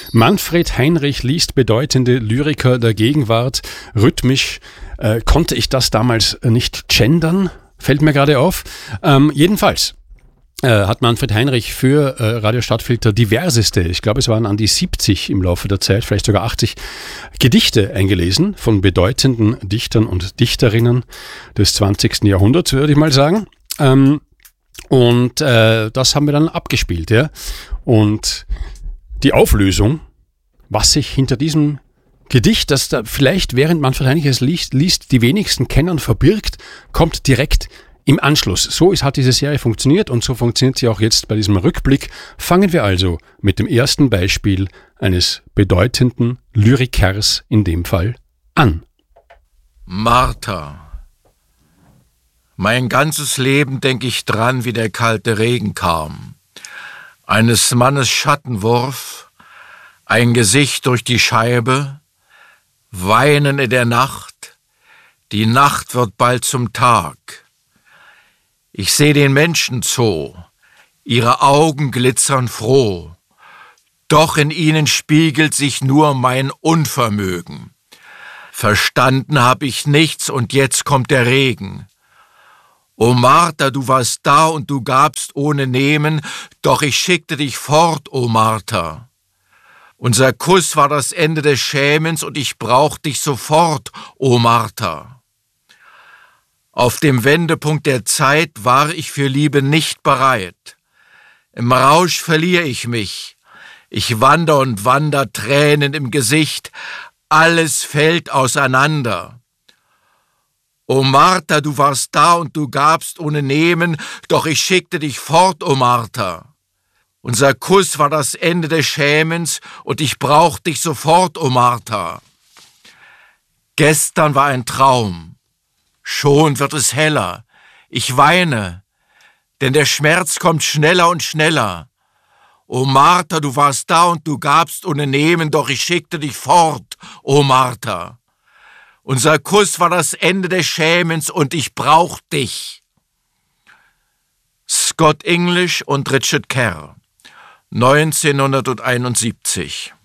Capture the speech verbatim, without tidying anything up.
Manfred Heinrich liest bedeutende Lyriker der Gegenwart. Rhythmisch äh, konnte ich das damals nicht gendern, fällt mir gerade auf. Ähm, jedenfalls äh, hat Manfred Heinrich für äh, Radio Stadtfilter diverseste, ich glaube es waren an die siebzig im Laufe der Zeit, vielleicht sogar achtzig Gedichte eingelesen von bedeutenden Dichtern und Dichterinnen des zwanzigsten Jahrhunderts, würde ich mal sagen. Ähm, und äh, das haben wir dann abgespielt, ja. Und die Auflösung, was sich hinter diesem Gedicht, das da vielleicht während Manfred Heinrich es liest, liest, die wenigsten kennen, verbirgt, kommt direkt im Anschluss. So ist, hat diese Serie funktioniert und so funktioniert sie auch jetzt bei diesem Rückblick. Fangen wir also mit dem ersten Beispiel eines bedeutenden Lyrikers in dem Fall an. Martha. Mein ganzes Leben denk ich dran, wie der kalte Regen kam. Eines Mannes Schattenwurf, ein Gesicht durch die Scheibe, Weinen in der Nacht, die Nacht wird bald zum Tag. Ich seh den Menschenzoo, ihre Augen glitzern froh, doch in ihnen spiegelt sich nur mein Unvermögen. Verstanden hab ich nichts und jetzt kommt der Regen. O Martha, du warst da und du gabst ohne Nehmen, doch ich schickte dich fort, o Martha. Unser Kuss war das Ende des Schämens und ich brauch dich sofort, o Martha. Auf dem Wendepunkt der Zeit war ich für Liebe nicht bereit. Im Rausch verlier ich mich. Ich wander und wander, Tränen im Gesicht. Alles fällt auseinander. O Martha, du warst da und du gabst ohne Nehmen, doch ich schickte dich fort, o Martha. Unser Kuss war das Ende des Schämens und ich brauch dich sofort, o Martha. Gestern war ein Traum, schon wird es heller. Ich weine, denn der Schmerz kommt schneller und schneller. O Martha, du warst da und du gabst ohne Nehmen, doch ich schickte dich fort, o Martha. Unser Kuss war das Ende des Schämens und ich brauch dich. Scott English und Richard Kerr, neunzehnhunderteinundsiebzig.